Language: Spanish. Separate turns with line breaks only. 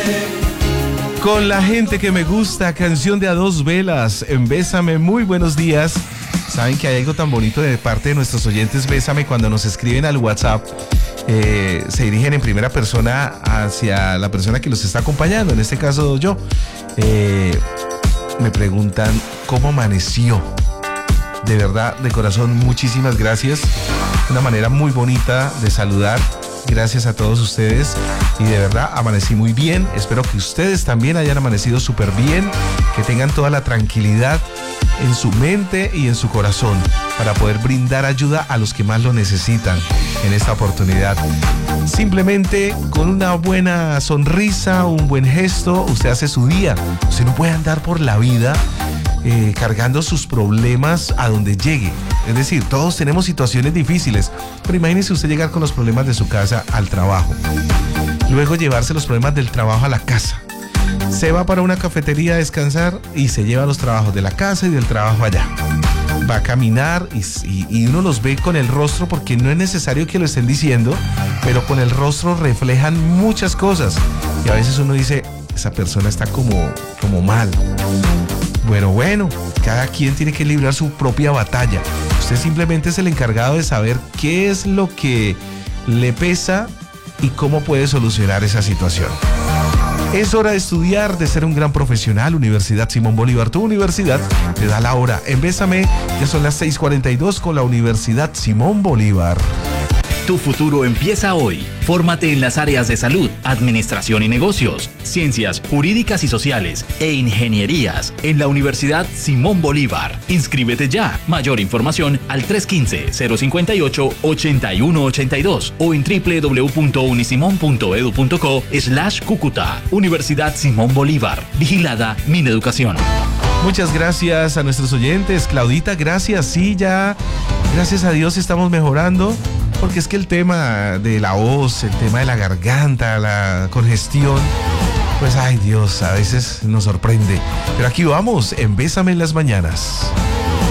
Con la gente que me gusta, canción de A Dos Velas, en Bésame, muy buenos días. Saben que hay algo tan bonito de parte de nuestros oyentes Bésame cuando nos escriben al WhatsApp. Se dirigen en primera persona hacia la persona que los está acompañando, en este caso yo. Me preguntan cómo amaneció. De verdad, de corazón, muchísimas gracias. Una manera muy bonita de saludar. Gracias a todos ustedes y de verdad amanecí muy bien. Espero que ustedes también hayan amanecido súper bien, que tengan toda la tranquilidad en su mente y en su corazón para poder brindar ayuda a los que más lo necesitan en esta oportunidad. Simplemente con una buena sonrisa, un buen gesto, usted hace su día. Usted no puede andar por la vida cargando sus problemas a donde llegue. Es decir, todos tenemos situaciones difíciles, pero imagínese usted llegar con los problemas de su casa al trabajo, luego llevarse los problemas del trabajo a la casa. Se va para una cafetería a descansar y se lleva los trabajos de la casa y del trabajo allá. Va a caminar y uno los ve con el rostro, porque no es necesario que lo estén diciendo, pero con el rostro reflejan muchas cosas y a veces uno dice, esa persona está como mal. Bueno, cada quien tiene que librar su propia batalla. Usted simplemente es el encargado de saber qué es lo que le pesa y cómo puede solucionar esa situación. Es hora de estudiar, de ser un gran profesional. Universidad Simón Bolívar, tu universidad, te da la hora. En Bésame, ya son las 6:42 con la Universidad Simón Bolívar.
Tu futuro empieza hoy. Fórmate en las áreas de salud, administración y negocios, ciencias jurídicas y sociales e ingenierías en la Universidad Simón Bolívar. Inscríbete ya. Mayor información al 315-058-8182 o en www.unisimon.edu.co/Cúcuta. Universidad Simón Bolívar. Vigilada Mineducación.
Muchas gracias a nuestros oyentes. Claudita, gracias. Sí, ya, gracias a Dios estamos mejorando. Porque es que el tema de la voz, el tema de la garganta, la congestión, pues ay Dios, a veces nos sorprende. Pero aquí vamos, en Bésame en las mañanas.